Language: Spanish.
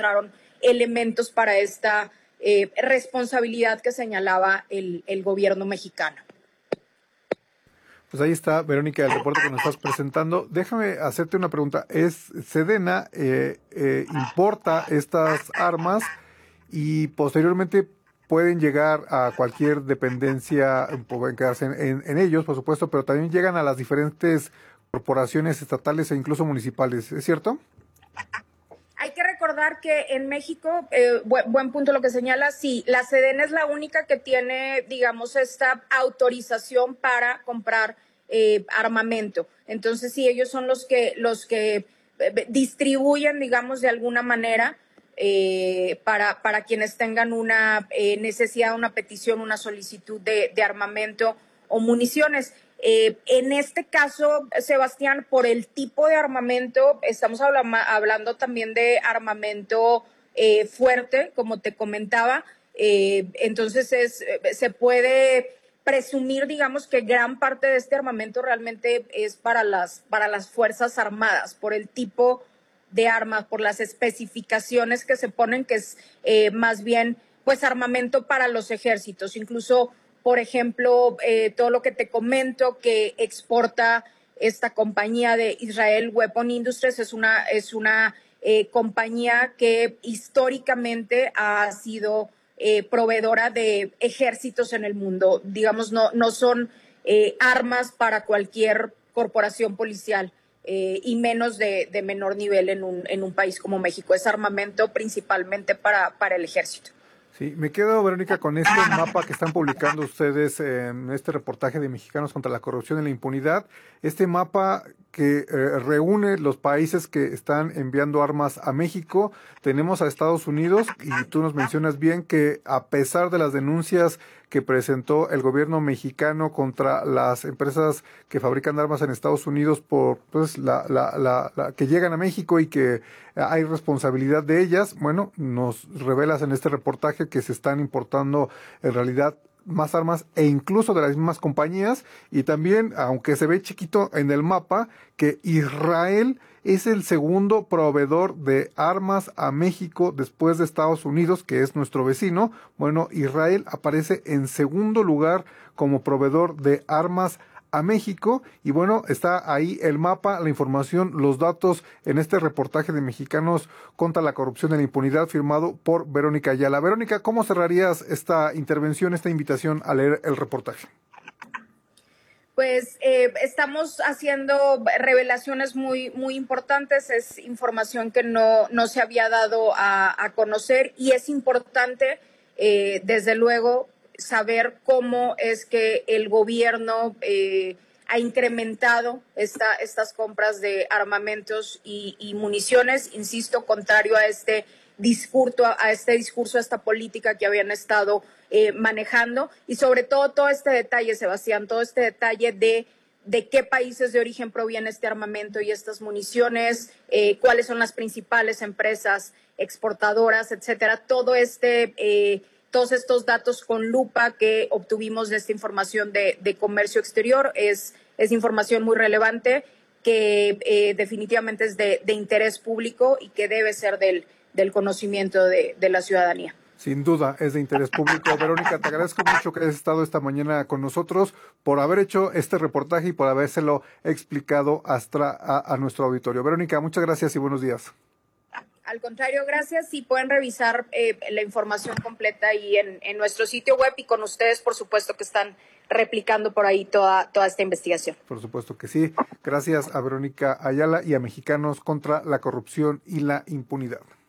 encontraron elementos para esta responsabilidad que señalaba el gobierno mexicano. Pues ahí está, Verónica, el reporte que nos estás presentando. Déjame hacerte una pregunta. Sedena importa estas armas y posteriormente pueden llegar a cualquier dependencia, pueden quedarse en ellos, por supuesto, pero también llegan a las diferentes corporaciones estatales e incluso municipales, ¿es cierto? Hay que recordar que en México, buen punto lo que señala, sí, la Sedena es la única que tiene, digamos, esta autorización para comprar armamento. Entonces, sí, ellos son los que distribuyen, digamos, de alguna manera para quienes tengan una necesidad, una petición, una solicitud de armamento o municiones. En este caso, Sebastián, por el tipo de armamento, estamos hablando también de armamento fuerte, como te comentaba. Entonces, se puede presumir, digamos, que gran parte de este armamento realmente es para las Fuerzas Armadas, por el tipo de armas, por las especificaciones que se ponen, que es más bien pues armamento para los ejércitos. Incluso, por ejemplo, todo lo que te comento que exporta esta compañía de Israel Weapon Industries es una compañía que históricamente ha sido proveedora de ejércitos en el mundo. Digamos, no son armas para cualquier corporación policial. Y menos de menor nivel en un país como México. Es armamento principalmente para el ejército. Sí, me quedo, Verónica, con este mapa que están publicando ustedes en este reportaje de Mexicanos contra la Corrupción y la Impunidad. Este mapa que reúne los países que están enviando armas a México. Tenemos a Estados Unidos y tú nos mencionas bien que a pesar de las denuncias que presentó el gobierno mexicano contra las empresas que fabrican armas en Estados Unidos por pues que llegan a México y que hay responsabilidad de ellas, bueno, nos revelas en este reportaje que se están importando en realidad más armas e incluso de las mismas compañías, y también, aunque se ve chiquito en el mapa, que Israel es el segundo proveedor de armas a México después de Estados Unidos, que es nuestro vecino. Bueno, Israel aparece en segundo lugar como proveedor de armas a México, y bueno, está ahí el mapa, la información, los datos en este reportaje de Mexicanos contra la Corrupción y la Impunidad firmado por Verónica Ayala. Verónica, ¿cómo cerrarías esta intervención, esta invitación a leer el reportaje? Pues estamos haciendo revelaciones muy importantes, es información que no se había dado a conocer, y es importante, desde luego, saber cómo es que el gobierno ha incrementado estas compras de armamentos y municiones, insisto, contrario a este discurso, a esta política que habían estado manejando, y sobre todo este detalle, Sebastián, todo este detalle de qué países de origen proviene este armamento y estas municiones, cuáles son las principales empresas exportadoras, etcétera, todos estos datos con lupa que obtuvimos de esta información de comercio exterior es información muy relevante que definitivamente es de interés público y que debe ser del conocimiento de la ciudadanía. Sin duda, es de interés público. Verónica, te agradezco mucho que hayas estado esta mañana con nosotros, por haber hecho este reportaje y por habérselo explicado hasta a nuestro auditorio. Verónica, muchas gracias y buenos días. Al contrario, gracias, y pueden revisar la información completa ahí en nuestro sitio web, y con ustedes, por supuesto, que están replicando por ahí toda esta investigación. Por supuesto que sí. Gracias a Verónica Ayala y a Mexicanos contra la Corrupción y la Impunidad.